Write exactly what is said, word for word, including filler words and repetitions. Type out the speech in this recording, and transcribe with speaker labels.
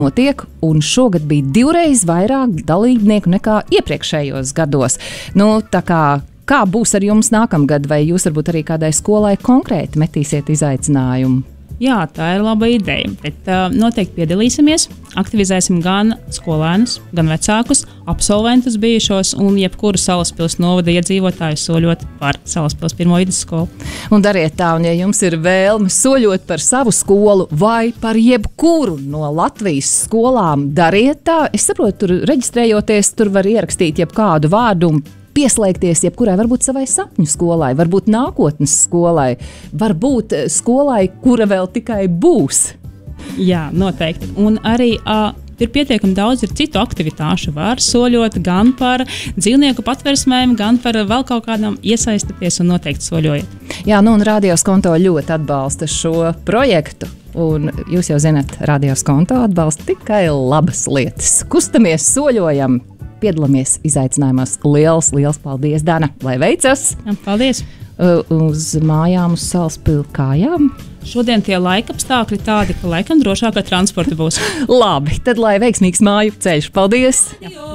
Speaker 1: notiek, un šogad bija divreiz vairāk dalībnieku nekā iepriekšējos gados. Nu, tā kā, kā būs ar jums nākamgad, vai jūs varbūt arī kādai skolai konkrēti metīsiet izaicinājumu?
Speaker 2: Jā, tā ir laba ideja. Bet, uh, noteikti piedalīsimies, aktivizēsim gan skolēnus, gan vecākus, absolventus bijušos un jebkuru Salaspils novada iedzīvotāju soļot par Salaspils pirmo vidusskolu.
Speaker 1: Un dariet tā, un ja jums ir vēlme soļot par savu skolu vai par jebkuru no Latvijas skolām, dariet tā. Es saprotu, tur reģistrējoties, tur var ierakstīt jebkādu vārdu un pieslēgties jebkurai, varbūt savai sapņu skolai, varbūt nākotnes skolai, varbūt skolai, kura vēl tikai būs.
Speaker 2: Jā, noteikti. Un arī uh, ir pietiekami daudz ir citu aktivitāšu. Var soļot gan par dzīvnieku patversmēm, gan par vēl kaut kādām iesaistīties un noteikti soļojiet.
Speaker 1: Jā, nu un Radios Konto ļoti atbalsta šo projektu. Un jūs jau zināt, Radios Konto atbalsta tikai labas lietas. Kustamies, soļojam! Piedalāmies izaicinājumos. Liels, liels paldies, Dana, lai veicas!
Speaker 2: Jā, paldies!
Speaker 1: Uh, uz mājām, uz Salaspili kājām?
Speaker 2: Šodien tie laikapstākļi tādi, ka laikam drošāk ar transportu būs.
Speaker 1: Labi, tad lai veiksmīgs māju ceļš. Paldies!
Speaker 2: Jā.